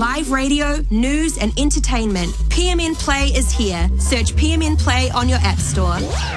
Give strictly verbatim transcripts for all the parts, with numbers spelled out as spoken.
live radio, news and entertainment. P M N Play is here. Search P M N Play on your app store.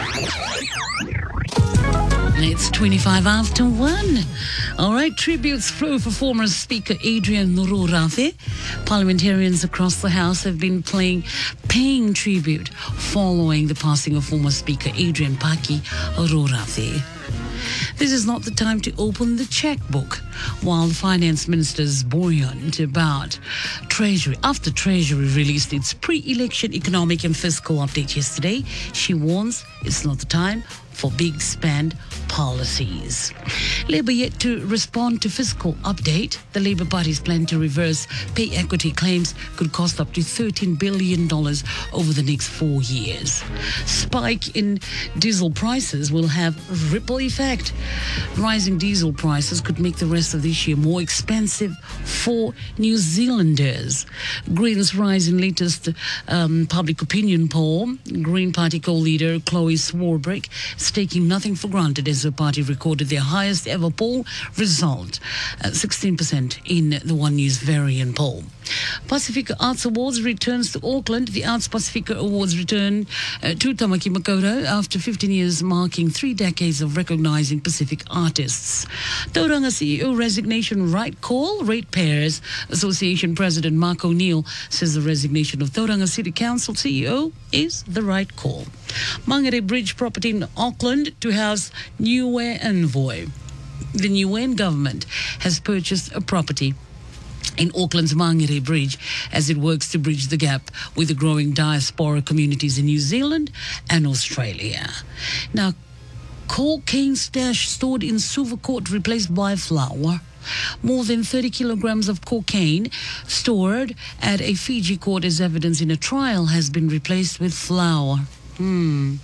It's twenty-five after one. All right, tributes flow for former Speaker Adrian Nururafe. Parliamentarians across the House have been playing, paying tribute following the passing of former Speaker Adrian Paki Nururafe. This is not the time to open the checkbook. While the finance minister is buoyant about Treasury, after Treasury released its pre-election economic and fiscal update yesterday, she warns it's not the time for big spend policies. Labour yet to respond to fiscal update. The Labour Party's plan to reverse pay equity claims could cost up to thirteen billion dollars over the next four years. Spike in diesel prices will have a ripple effect. Rising diesel prices could make the rest of this year more expensive for New Zealanders. Greens rise in latest um, public opinion poll. Green Party co-leader Chloe Swarbrick is taking nothing for granted as the party recorded their highest ever poll result, uh, sixteen percent in the One News variant poll. Pacifica Arts Awards returns to Auckland. The Arts Pacifica Awards return uh, to Tamaki Makaurau after fifteen years, marking three decades of recognizing Pacific artists. Tauranga C E O resignation right call. Ratepayers Association President Mark O'Neill says the resignation of Tauranga City Council C E O is the right call. Mangere Bridge property in Auckland to house Niue Envoy. The Niue government has purchased a property in Auckland's Mangere Bridge as it works to bridge the gap with the growing diaspora communities in New Zealand and Australia. Now, cocaine stash stored in silver court replaced by flour. More than thirty kilograms of cocaine stored at a Fiji court as evidence in a trial has been replaced with flour. Hmm.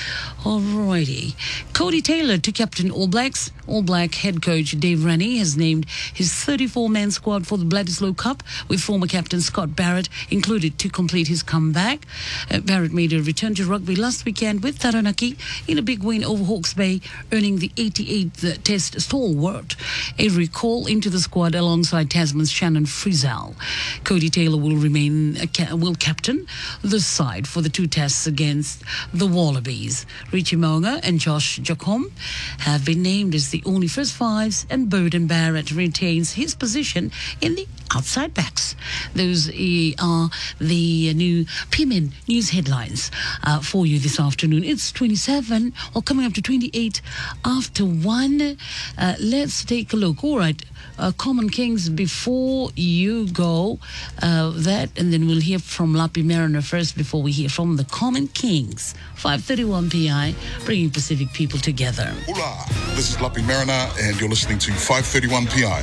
Alrighty. Cody Taylor to captain All Blacks. All Black head coach Dave Rennie has named his thirty-four man squad for the Bledisloe Cup, with former captain Scott Barrett included to complete his comeback. Uh, Barrett made a return to rugby last weekend with Taranaki in a big win over Hawke's Bay, earning the eighty-eighth Test stalwart a recall into the squad alongside Tasman's Shannon Frizzell. Cody Taylor will remain a ca- will captain the side for the two tests against the Wallabies. Richie Mo'unga and Josh Jacom have been named as the only first fives, and Burden Barrett retains his position in the outside backs. Those uh, are the new P M N news headlines uh, for you this afternoon. It's twenty-seven, or coming up to twenty-eight after one. Uh, let's take a look. All right, uh, Common Kings before you go. Uh, that, and then we'll hear from Lapi Mariner first before we hear from the Common Kings. five thirty-one P I, bringing Pacific people together. Hola, this is Lapi Mariner, and you're listening to five thirty-one P I.